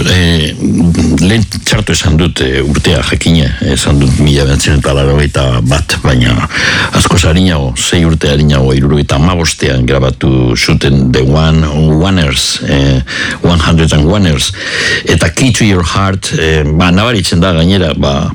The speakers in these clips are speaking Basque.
lehen txartu esan dut urtea jakine, esan dut 1981, baina asko zarinago, 6 urte harinago, 1975 grabatu zuten The 101ers, eta Key to Your Heart, nabaritzen da gainera,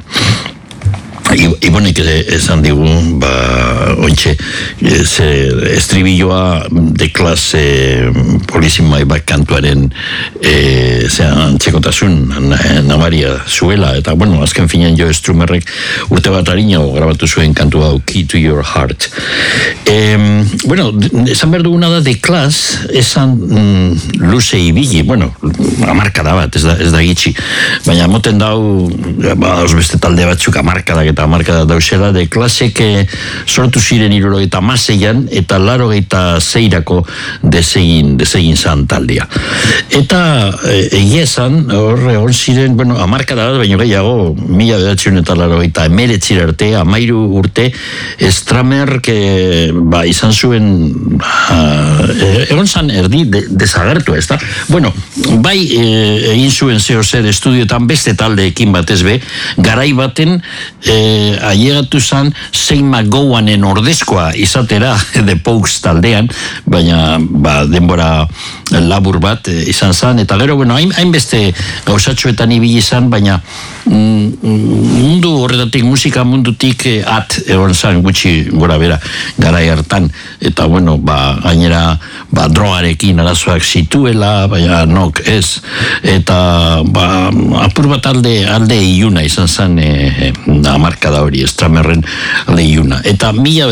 Ibonek esan digu, ointxe, estribilloa de klase polizimai kantuaren txekotasun nabaria zuela, eta, bueno, azken finean Jo Strummerrek urte bat harinago grabatu zuen kantu hau, Key to Your Heart. Bueno, esan behar duguna da de klas, esan luze ibili, bueno, amarkada bat, ez da gitxi, baina moten dau, beste talde batzuk amarkadak eta amarkada dauzela, de klasek sortu ziren 76an eta 86erako desegin zan taldea. Eta egia esan, hor ziren, bueno, amarkada bat, baino gehiago, 1989 arte, 13 urte, Strummer, izan zuen, egon zan erdi desagertu, ez da? Bueno, bai egin zuen zer estudioetan beste taldeekin batez be, garai baten ailegatu zan Shane McGowanen ordezkoa izatera The Pogues taldean, baina denbora labur bat izan zan, eta gero, bueno, hainbeste gauzatxoetan ibili izan, baina mundu horretatik, musika mundutik egon zan gutxi gora bera garai hartan, eta bueno, gainera drogarekin arazoak zituela, baina nok ez, eta apur bat alde iluna izan zan amarkada hori, Strummerren alde iluna. Eta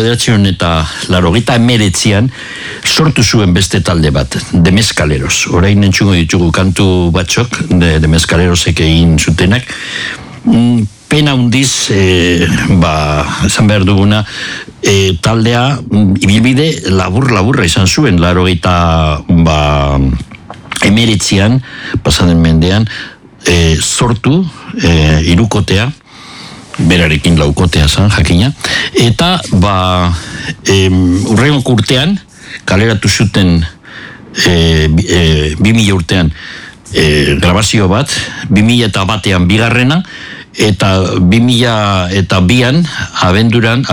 1989an sortu zuen beste talde bat, The Mescaleros. Orain entzungo ditugu kantu batxok, The Mescalerosek egin zutenak. Pena hundiz, esan behar duguna, taldea ibilbide laburra izan zuen, 89an, pasaden mendean, sortu, hirukotea, berarekin laukotea zan, jakina, eta urrengo urtean, kaleratu zuten 2000 urtean grabazio bat, 2001an bigarrena, eta 2002an abenduan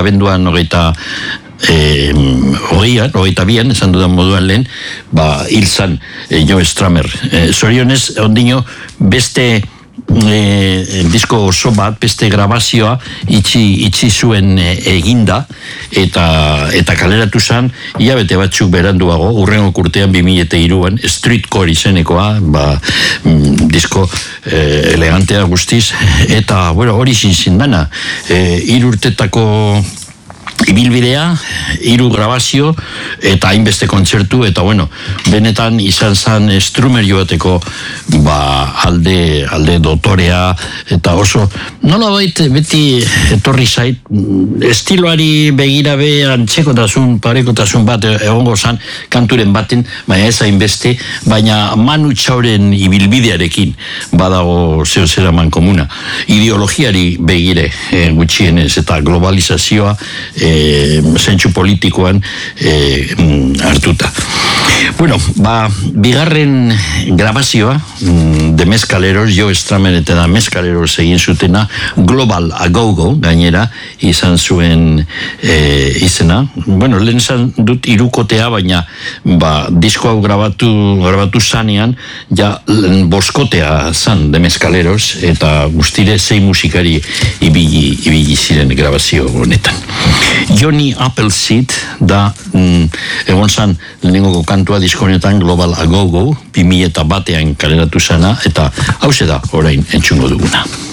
hogeita bian, esan dudan moduan lehen, hil zan Jo Strummer. Zorionez, ondino, beste disko oso bat, beste grabazioa itxi zuen eginda, eta kaleratu zan, hilabete batzuk beranduago, urrengo urtean 2003an, Streetcore izenekoa, disko elegantea guztiz, eta, bueno, hori zindana, 3 urtetako ibilbidea, 3 grabazio, eta hainbeste kontzertu, eta bueno, benetan izan zan Strummer joateko alde dotorea, eta oso, nola beti etorri zait, estiloari begirabe antzekotasun, parekotasun bat egongo zan kanturen baten, baina ez hainbeste, baina Manu Txauren ibilbidearekin badago zera mankomuna. Ideologiari begire gutxienez, eta globalizazioa zentsu politikoan hartuta. Bueno, bigarren grabazioa, The Mescaleros, Jo Strummer eta The Mescaleros egin zutena, Global A Go-Go, gainera, izan zuen izena. Bueno, lehen zan dut hirukotea, baina disko hau grabatu zanean, ja boskotea zan The Mescaleros, eta guztire 6 musikari ibili ziren grabazio honetan. Johnny Appleseed da egon zan lehenengoko kantua disko honetan, Global A Go-Go, 2001an kaleratu zana, eta hauze da orain entzungo duguna.